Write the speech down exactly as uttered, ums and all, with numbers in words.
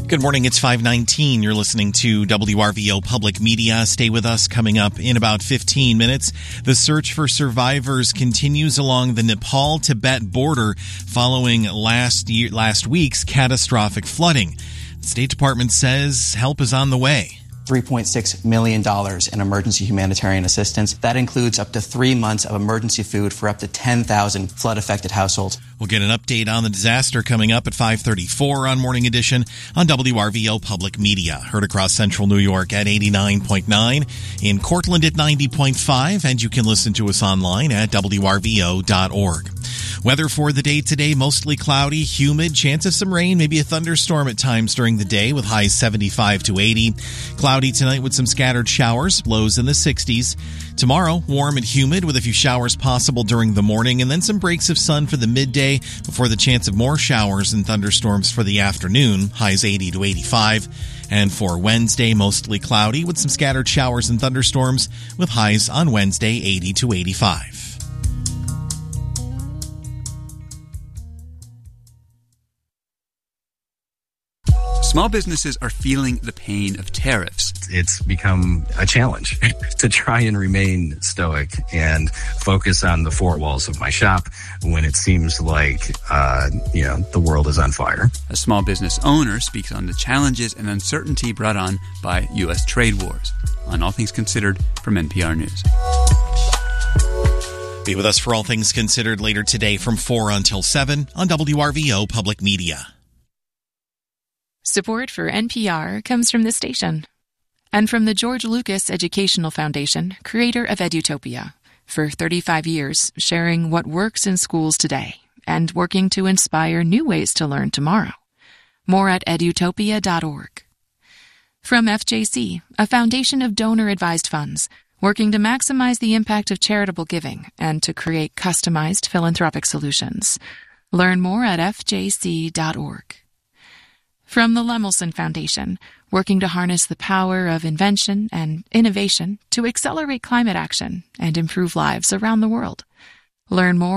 Good morning, it's five nineteen. You're listening to W R V O Public Media. Stay with us. Coming up in about fifteen minutes. The search for survivors continues along the Nepal-Tibet border following last year, last week's catastrophic flooding. The State Department says help is on the way. three point six million dollars in emergency humanitarian assistance. That includes up to three months of emergency food for up to ten thousand flood-affected households. We'll get an update on the disaster coming up at five thirty-four on Morning Edition on W R V O Public Media. Heard across central New York at eighty-nine point nine, in Cortland at ninety point five, and you can listen to us online at W R V O dot org. Weather for the day today, mostly cloudy, humid, chance of some rain, maybe a thunderstorm at times during the day with highs seventy-five to eighty. Cloudy tonight with some scattered showers, lows in the sixties. Tomorrow, warm and humid with a few showers possible during the morning and then some breaks of sun for the midday before the chance of more showers and thunderstorms for the afternoon, highs eighty to eighty-five. And for Wednesday, mostly cloudy with some scattered showers and thunderstorms with highs on Wednesday eighty to eighty-five. Small businesses are feeling the pain of tariffs. It's become a challenge to try and remain stoic and focus on the four walls of my shop when it seems like, uh, you know, the world is on fire. A small business owner speaks on the challenges and uncertainty brought on by U S trade wars. On All Things Considered from N P R News. Be with us for All Things Considered later today from four until seven on W R V O Public Media. Support for N P R comes from this station and from the George Lucas Educational Foundation, creator of Edutopia, for thirty-five years sharing what works in schools today and working to inspire new ways to learn tomorrow. More at edutopia dot org. From F J C, a foundation of donor-advised funds working to maximize the impact of charitable giving and to create customized philanthropic solutions. Learn more at F J C dot org. From the Lemelson Foundation, working to harness the power of invention and innovation to accelerate climate action and improve lives around the world. Learn more